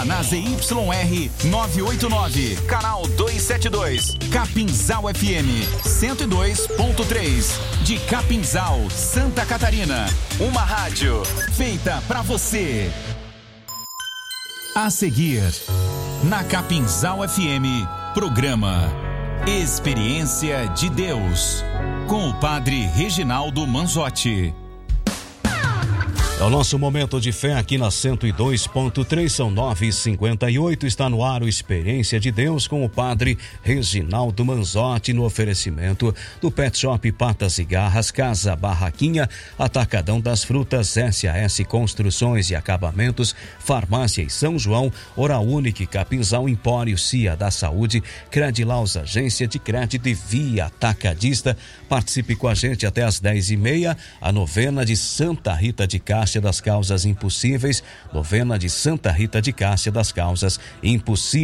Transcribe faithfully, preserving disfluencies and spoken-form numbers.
na Z Y R novecentos e oitenta e nove, canal duzentos e setenta e dois, Capinzal F M cento e dois ponto três, de Capinzal, Santa Catarina. Uma rádio feita pra você. A seguir, na Capinzal F M, programa Experiência de Deus, com o padre Reginaldo Manzotti. É o nosso momento de fé aqui na cento e dois ponto três, são nove e cinquenta e oito, está no ar o Experiência de Deus com o padre Reginaldo Manzotti, no oferecimento do Pet Shop Patas e Garras, Casa Barraquinha, Atacadão das Frutas, S A S Construções e Acabamentos, Farmácia e São João, Oral Unique, Capinzal, Empório, Cia da Saúde, Credilaus, Agência de Crédito e Via Atacadista. Participe com a gente até às dez e meia, a novena de Santa Rita de Cássia das Causas Impossíveis, novena de Santa Rita de Cássia das Causas Impossíveis.